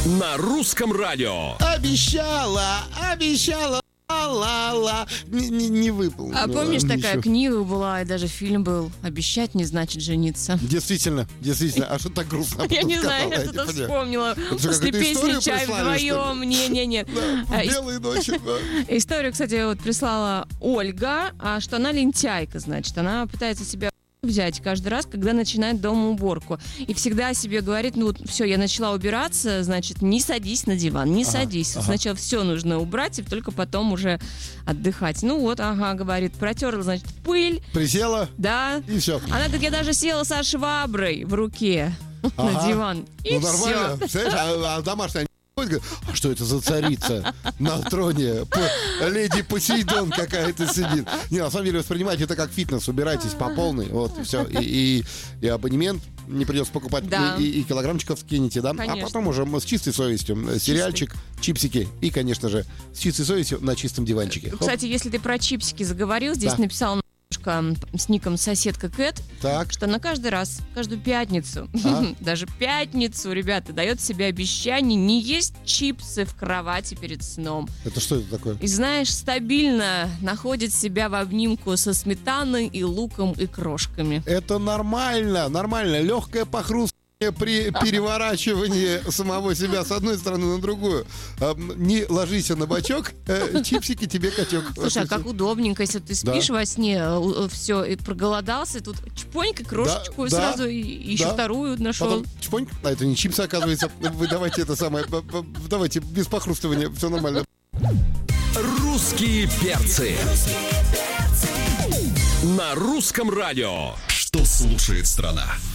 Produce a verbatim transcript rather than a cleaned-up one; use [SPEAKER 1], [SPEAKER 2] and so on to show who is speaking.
[SPEAKER 1] На русском радио.
[SPEAKER 2] Обещала, обещала. Ла-ла, не, не, не выполнила.
[SPEAKER 3] А помнишь,
[SPEAKER 2] Ничего.
[SPEAKER 3] такая книга была, и даже фильм был «Обещать не значит жениться».
[SPEAKER 2] Действительно, действительно. А что так грустно?
[SPEAKER 3] Я не знаю, я
[SPEAKER 2] сказала?
[SPEAKER 3] что-то
[SPEAKER 2] не понимаю.
[SPEAKER 3] вспомнила.
[SPEAKER 2] Это что,
[SPEAKER 3] После
[SPEAKER 2] какую-то
[SPEAKER 3] песни
[SPEAKER 2] историю
[SPEAKER 3] «Чай
[SPEAKER 2] прислали,
[SPEAKER 3] вдвоем». Не-не-не.
[SPEAKER 2] Да, в белые ночи, да.
[SPEAKER 3] Историю, кстати, вот прислала Ольга, а что она лентяйка, значит. Она пытается себя взять каждый раз, когда начинает дома уборку. И всегда себе говорит, ну вот все, я начала убираться, значит, не садись на диван, не
[SPEAKER 2] Ага,
[SPEAKER 3] садись.
[SPEAKER 2] ага.
[SPEAKER 3] Сначала все нужно убрать, и только потом уже отдыхать. Ну вот, ага, говорит, протерла, значит, пыль,
[SPEAKER 2] Присела,
[SPEAKER 3] да.
[SPEAKER 2] и все.
[SPEAKER 3] Она говорит, я даже села со шваброй в руке на
[SPEAKER 2] Ага.
[SPEAKER 3] диван. И
[SPEAKER 2] Ну,
[SPEAKER 3] все.
[SPEAKER 2] нормально. Представляешь, а, а домашняя говорит, а что это за царица на троне? П- Леди Посейдон какая-то сидит. Не, на самом деле воспринимайте это как фитнес, убирайтесь по полной, вот, и все. И, и, и абонемент не придется покупать,
[SPEAKER 3] Да.
[SPEAKER 2] и, и килограммчиков скинете, да?
[SPEAKER 3] Конечно.
[SPEAKER 2] А потом уже мы с чистой совестью э, сериальчик, чипсики и, конечно же, с чистой совестью на чистом диванчике. Хоп.
[SPEAKER 3] Кстати, если ты про чипсики заговорил, здесь
[SPEAKER 2] Да.
[SPEAKER 3] написала девушка с ником соседка Кэт,
[SPEAKER 2] Так,
[SPEAKER 3] что она каждый раз, каждую пятницу,
[SPEAKER 2] А?
[SPEAKER 3] даже пятницу, ребята, дает себе обещание не есть чипсы в кровати перед сном.
[SPEAKER 2] это что это такое?
[SPEAKER 3] И знаешь, стабильно находит себя в обнимку со сметаной и луком и крошками.
[SPEAKER 2] Это нормально, нормально. Легкое похрустывание при переворачивании самого себя с одной стороны на другую. А, Не ложись на бочок, э, чипсики тебе качок.
[SPEAKER 3] Слушай, а
[SPEAKER 2] Вот и
[SPEAKER 3] как
[SPEAKER 2] всё.
[SPEAKER 3] удобненько, если ты спишь
[SPEAKER 2] Да.
[SPEAKER 3] во сне, все, и проголодался, тут чпонька, крошечку,
[SPEAKER 2] Да,
[SPEAKER 3] и
[SPEAKER 2] да,
[SPEAKER 3] сразу и еще
[SPEAKER 2] да.
[SPEAKER 3] вторую нашел.
[SPEAKER 2] Потом чпоньк. А это не чипсы, оказывается. Вы давайте это самое. б- б- Давайте без похрустывания. Все нормально.
[SPEAKER 1] Русские перцы. На русском радио.
[SPEAKER 4] Что слушает страна?